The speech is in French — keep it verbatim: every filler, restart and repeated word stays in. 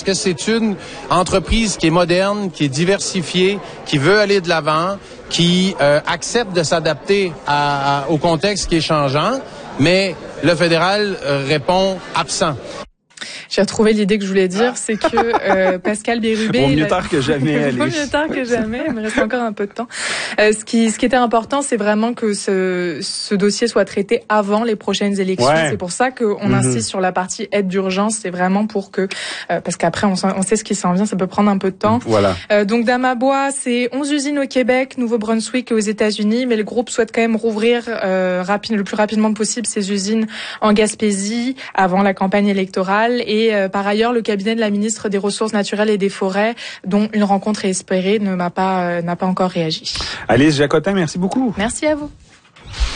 que c'est une entreprise qui est moderne, qui est diversifiée, qui veut aller de l'avant, qui euh, accepte de s'adapter à, à, au contexte qui est changeant, mais le fédéral euh, répond absent. J'ai retrouvé l'idée que je voulais dire, c'est que euh, Pascal Bérubé... Bon, mieux tard que jamais, Alice. Bon, mieux tard que jamais, il me reste encore un peu de temps. Euh, ce qui ce qui était important, c'est vraiment que ce ce dossier soit traité avant les prochaines élections. Ouais. C'est pour ça qu'on mm-hmm. insiste sur la partie aide d'urgence. C'est vraiment pour que... Euh, parce qu'après, on, on sait ce qui s'en vient, ça peut prendre un peu de temps. Voilà. Euh, donc, Damabois, c'est onze usines au Québec, Nouveau-Brunswick et aux États-Unis, mais le groupe souhaite quand même rouvrir euh, rapide, le plus rapidement possible ces usines en Gaspésie avant la campagne électorale. Et Et euh, par ailleurs, le cabinet de la ministre des Ressources naturelles et des Forêts, dont une rencontre est espérée, ne m'a pas, euh, n'a pas encore réagi. Alice Jacotin, merci beaucoup. Merci à vous.